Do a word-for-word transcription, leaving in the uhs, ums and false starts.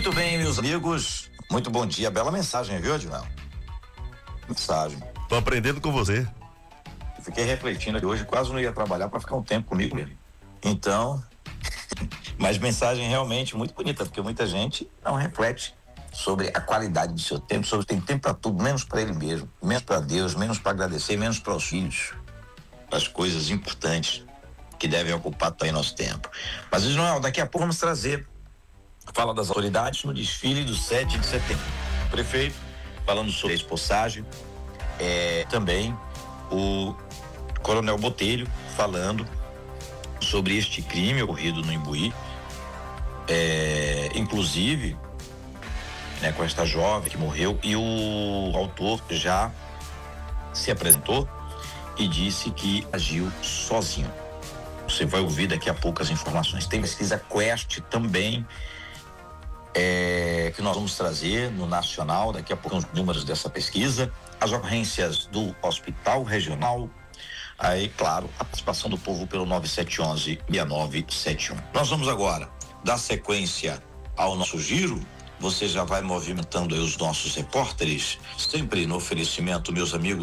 Muito bem, meus amigos. Muito bom dia. Bela mensagem, viu, Adinal? Mensagem. Tô aprendendo com você. Eu fiquei refletindo que hoje quase não ia trabalhar para ficar um tempo comigo mesmo. Então, mas mensagem realmente muito bonita, porque muita gente não reflete sobre a qualidade do seu tempo, sobre tem tempo para tudo, menos para ele mesmo, menos para Deus, menos para agradecer, menos para os filhos, as coisas importantes que devem ocupar também nosso tempo. Mas, Ismael, daqui a pouco vamos trazer fala das autoridades no desfile do sete de setembro. O prefeito falando sobre a espossagem, é, também o Coronel Botelho falando sobre este crime ocorrido no Imbuí, é, inclusive, né, com esta jovem que morreu, e o autor já se apresentou e disse que agiu sozinho. Você vai ouvir daqui a pouco as informações. Tem pesquisa Quest também, é, que nós vamos trazer no Nacional, daqui a pouco os números dessa pesquisa, as ocorrências do Hospital Regional, aí, claro, a participação do povo pelo nove sete um um, seis nove sete um. Nós vamos agora dar sequência ao nosso giro. Você já vai movimentando aí os nossos repórteres, sempre no oferecimento, meus amigos,